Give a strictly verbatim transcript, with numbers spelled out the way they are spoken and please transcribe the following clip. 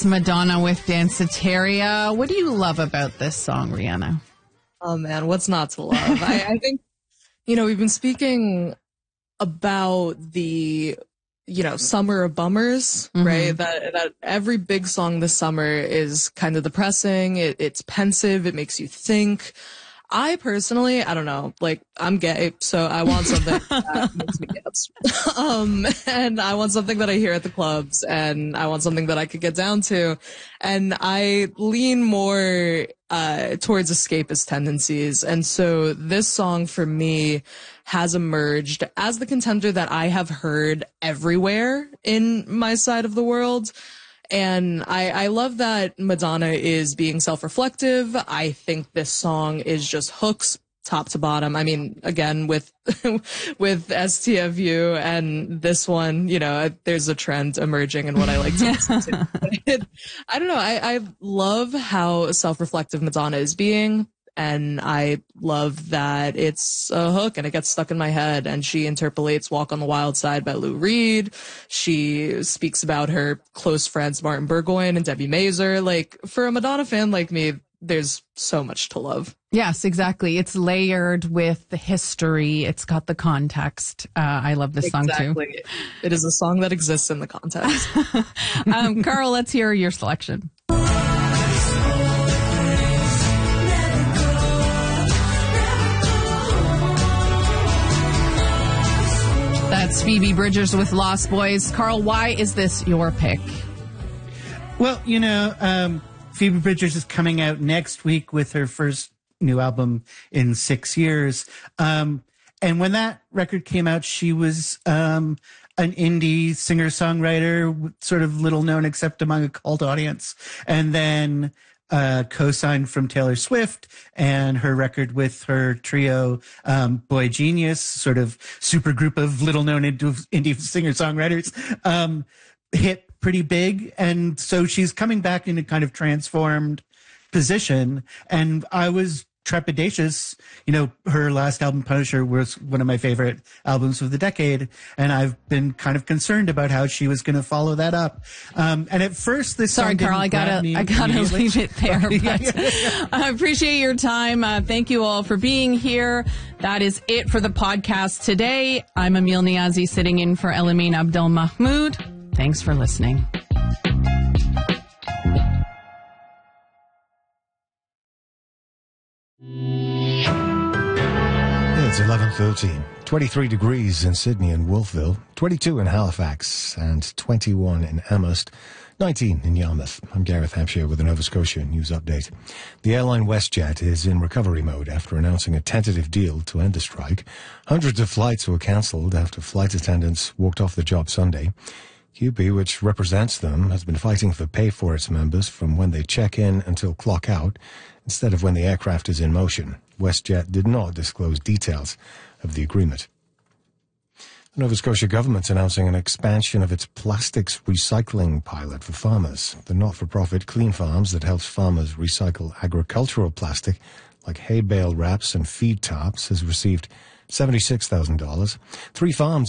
Madonna with Danceteria. What do you love about this song, Rihanna? Oh man, what's not to love? I, I think, you know, we've been speaking about the, you know, summer of bummers, mm-hmm. right? That that every big song this summer is kind of depressing. It, it's pensive. It makes you think. I personally, I don't know, like, I'm gay, so I want something that makes me dance. um, and I want something that I hear at the clubs, and I want something that I could get down to. And I lean more, uh, towards escapist tendencies. And so this song for me has emerged as the contender that I have heard everywhere in my side of the world. And I, I love that Madonna is being self-reflective. I think this song is just hooks top to bottom. I mean, again, with, with S T F U and this one, you know, there's a trend emerging in what I like to listen to. It, I don't know. I, I love how self-reflective Madonna is being. And I love that it's a hook and it gets stuck in my head. And she interpolates Walk on the Wild Side by Lou Reed. She speaks about her close friends Martin Burgoyne and Debbie Mazur. Like, for a Madonna fan like me, there's so much to love. Yes, exactly. It's layered with the history. It's got the context. Uh, I love this exactly. song too. It is a song that exists in the context. um, Carl, let's hear your selection. That's Phoebe Bridgers with Lost Boys. Carl, why is this your pick? Well, you know, um, Phoebe Bridgers is coming out next week with her first new album in six years. Um, and when that record came out, she was um, an indie singer-songwriter, sort of little known except among a cult audience. And then Uh, co-signed from Taylor Swift, and her record with her trio, um, Boy Genius, sort of super group of little-known indie, indie singer-songwriters, um, hit pretty big. And so she's coming back in a kind of transformed position. And I was trepidatious. You know, her last album, Punisher, was one of my favorite albums of the decade. And I've been kind of concerned about how she was going to follow that up. Um, and at first, this Sorry, song Carl, I gotta, I gotta leave it there. But I appreciate your time. Uh, thank you all for being here. That is it for the podcast today. I'm Emil Niazi, sitting in for Elamin Abdel Mahmoud. Thanks for listening. It's eleven thirteen. twenty-three degrees in Sydney and Wolfville, twenty-two in Halifax, and twenty-one in Amherst, nineteen in Yarmouth. I'm Gareth Hampshire with a Nova Scotia news update. The airline WestJet is in recovery mode after announcing a tentative deal to end the strike. Hundreds of flights were cancelled after flight attendants walked off the job Sunday. Q P, which represents them, has been fighting for pay for its members from when they check in until clock out, instead of when the aircraft is in motion. WestJet did not disclose details of the agreement. The Nova Scotia government's announcing an expansion of its plastics recycling pilot for farmers. The not-for-profit Clean Farms that helps farmers recycle agricultural plastic like hay bale wraps and feed tarps has received seventy-six thousand dollars. Three farms